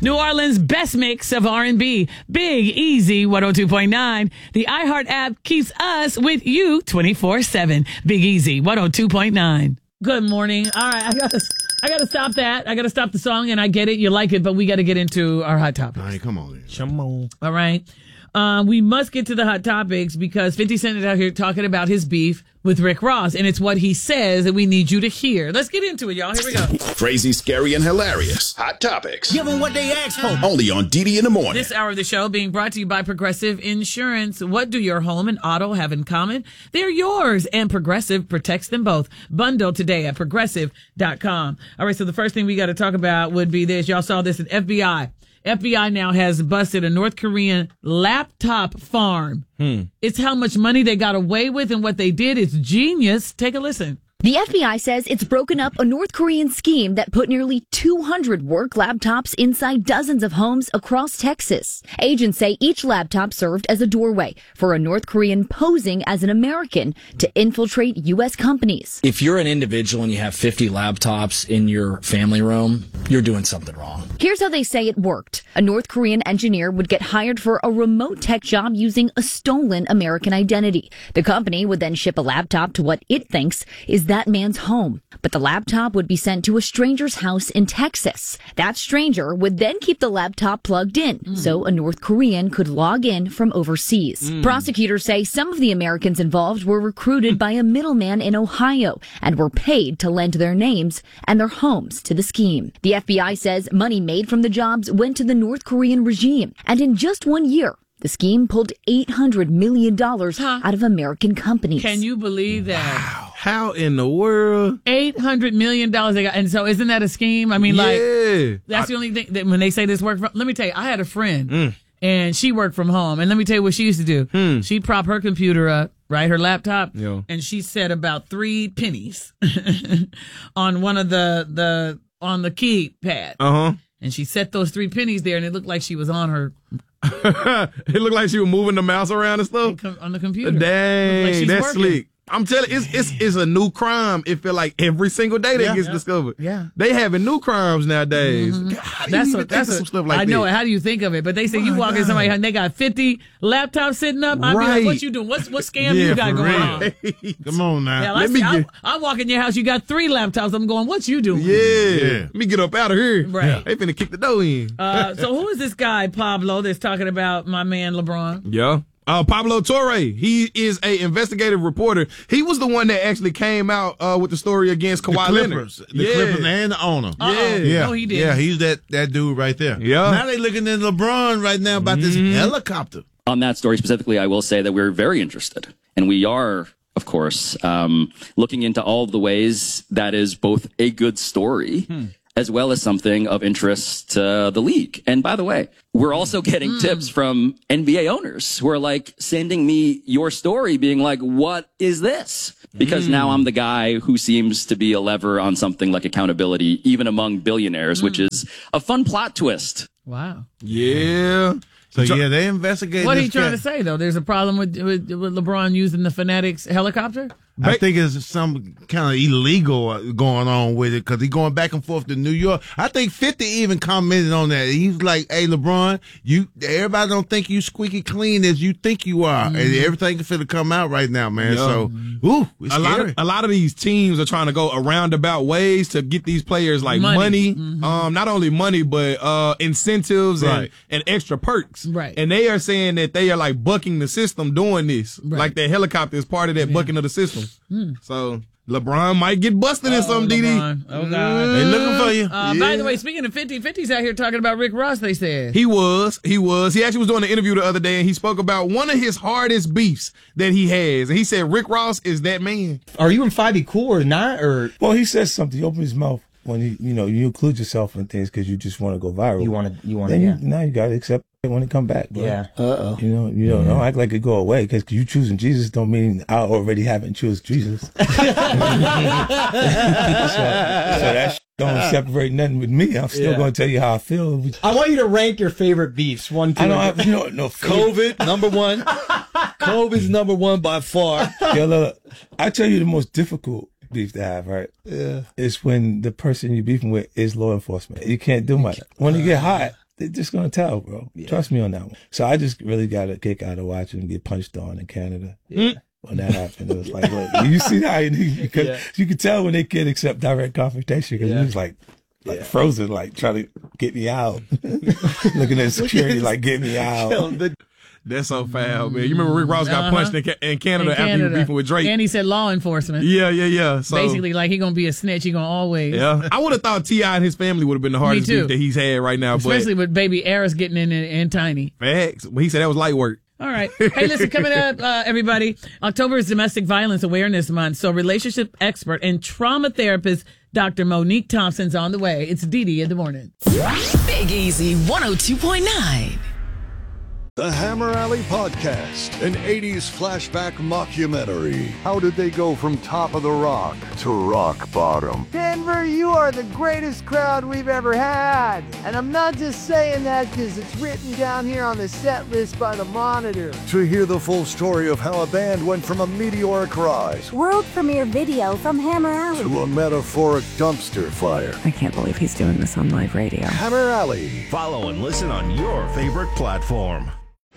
New Orleans' best mix of R&B. Big Easy 102.9. The iHeart app keeps us with you 24/7. Big Easy 102.9. Good morning. All right, I gotta stop that. I gotta stop the song, and I get it. You like it, but we got to get into our hot topics. All right, come on. Come on. All right. We must get to the hot topics because 50 Cent is out here talking about his beef with Rick Ross, and it's what he says that we need you to hear. Let's get into it, y'all. Here we go. Crazy, scary, and hilarious. Hot topics. Give them what they asked for. Only on DD in the morning. This hour of the show being brought to you by Progressive Insurance. What do your home and auto have in common? They're yours, and Progressive protects them both. Bundle today at Progressive.com. All right, so the first thing we got to talk about would be this. Y'all saw this at FBI. FBI now has busted a North Korean laptop farm. It's how much money they got away with and what they did. It's genius. Take a listen. The FBI says it's broken up a North Korean scheme that put nearly 200 work laptops inside dozens of homes across Texas. Agents say each laptop served as a doorway for a North Korean posing as an American to infiltrate U.S. companies. If you're an individual and you have 50 laptops in your family room, you're doing something wrong. Here's how they say it worked. A North Korean engineer would get hired for a remote tech job using a stolen American identity. The company would then ship a laptop to what it thinks is that man's home. But the laptop would be sent to a stranger's house in Texas. That stranger would then keep the laptop plugged in so a North Korean could log in from overseas. Prosecutors say some of the Americans involved were recruited by a middleman in Ohio and were paid to lend their names and their homes to the scheme. The FBI says money made from the jobs went to the North Korean regime. And in just 1 year, the scheme pulled $800 million out of American companies. Can you believe that? Wow. How in the world? $800 million they got. And so isn't that a scheme? I mean, like, that's the only thing that when they say this work from, let me tell you, I had a friend and she worked from home. And let me tell you what she used to do. She'd prop her computer up, right, her laptop, and she set about 3 pennies on one of the on the keypad. And she set those 3 pennies there, and it looked like she was on her. It looked like she was moving the mouse around and stuff on the computer. Dang, like that's working. slick. I'm telling you, it's a new crime. It feel like every single day that gets discovered. Yeah. They having new crimes nowadays. God, how do you even think of some stuff like I know that? it. How do you think of it? But they say you walk in somebody and they got 50 laptops sitting up. I'd be like, what you doing? What scam you got going on? Come on now. Yeah, I walk in your house, you got 3 laptops. I'm going, what you doing? Yeah. Let me get up out of here. Right. They finna kick the door in. So who is this guy, Pablo, that's talking about my man LeBron? Yeah. Pablo Torre, he is a investigative reporter. He was the one that actually came out with the story against Kawhi Leonard. The Clippers and the owner. No, he did. Yeah, he's that dude right there. Yeah. Now they looking at LeBron right now about this helicopter. On that story specifically, I will say that we're very interested. And we are, of course, looking into all of the ways that is both a good story as well as something of interest to the league. And by the way, we're also getting tips from NBA owners who are like sending me your story being like, what is this? Because now I'm the guy who seems to be a lever on something like accountability, even among billionaires, which is a fun plot twist. Wow. Yeah. So yeah, they investigated. What are you trying to say, though? There's a problem with LeBron using the Fanatics helicopter? I think it's some kind of illegal going on with it because he's going back and forth to New York. I think 50 even commented on that. He's like, hey, LeBron, everybody don't think you squeaky clean as you think you are. And everything is finna come out right now, man. Yeah. So, it's scary. a lot of these teams are trying to go roundabout ways to get these players like money. Not only money, but incentives and extra perks. Right. And they are saying that they are like bucking the system doing this. Right. Like that helicopter is part of that bucking of the system. So LeBron might get busted in something, DD. Oh, God. They looking for you. By the way, speaking of 50, 50's out here talking about Rick Ross, they said. He was. He actually was doing an interview the other day, and he spoke about one of his hardest beefs that he has. And he said Rick Ross is that man. Are you and Fivey cool or not? Or Well, he says something. He opens his mouth when you include yourself in things because you just want to go viral. you want to, Now you got to accept it when it come back, bro. Yeah. You don't act like it go away because you choosing Jesus don't mean I already haven't choose Jesus. so that don't separate nothing with me. I'm still going to tell you how I feel. I want you to rank your favorite beefs. 1, 2. I don't have no COVID, number one. COVID's number one by far. Yo, look, I tell you the most difficult beef to have, right? Yeah. It's when the person you're beefing with is law enforcement. You can't do much. When you get hot, They're just gonna tell, bro. Yeah. Trust me on that one. So I just really got a kick out of watching him get punched on in Canada. Yeah. When that happened, it was like, look, you see how you could tell when they can't accept direct confrontation because he was like frozen, like trying to get me out. Looking at security, like get me out. That's so foul, man. You remember Rick Ross got punched in Canada after he was beefing with Drake? And he said law enforcement. Yeah. So, basically, like he gonna be a snitch. He gonna always. Yeah. I would have thought T.I. and his family would have been the hardest beef that he's had right now. Especially with Baby Eris getting in and Tiny. Facts. Well, he said that was light work. All right. Hey, listen, coming up, everybody, October is Domestic Violence Awareness Month. So relationship expert and trauma therapist Dr. Monique Thompson's on the way. It's Dee in the morning. Big Easy 102.9. The Hammer Alley Podcast, an 80s flashback mockumentary. How did they go from top of the rock to rock bottom? Denver, you are the greatest crowd we've ever had. And I'm not just saying that because it's written down here on the set list by the Monitor. To hear the full story of how a band went from a meteoric rise, world premiere video from Hammer Alley, to a metaphoric dumpster fire. I can't believe he's doing this on live radio. Hammer Alley. Follow and listen on your favorite platform.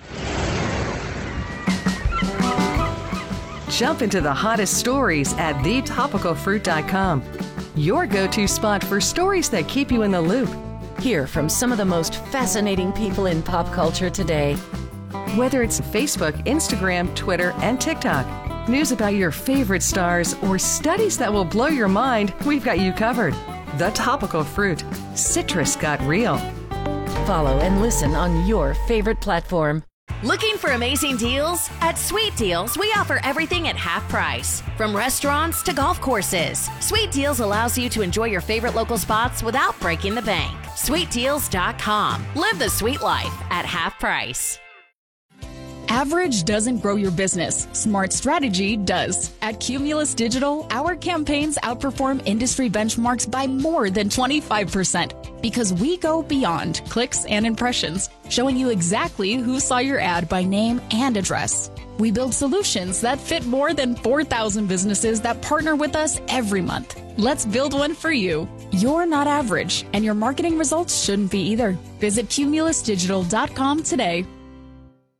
Jump into the hottest stories at thetopicalfruit.com. Your go-to spot for stories that keep you in the loop. Hear from some of the most fascinating people in pop culture today. Whether it's Facebook, Instagram, Twitter, and TikTok, news about your favorite stars, or studies that will blow your mind, we've got you covered. The Topical Fruit. Citrus got real. Follow and listen on your favorite platform. Looking for amazing deals? At Sweet Deals, we offer everything at half price. From restaurants to golf courses, Sweet Deals allows you to enjoy your favorite local spots without breaking the bank. SweetDeals.com. Live the sweet life at half price. Average doesn't grow your business. Smart strategy does. At Cumulus Digital, our campaigns outperform industry benchmarks by more than 25% because we go beyond clicks and impressions, showing you exactly who saw your ad by name and address. We build solutions that fit more than 4,000 businesses that partner with us every month. Let's build one for you. You're not average, and your marketing results shouldn't be either. Visit cumulusdigital.com today.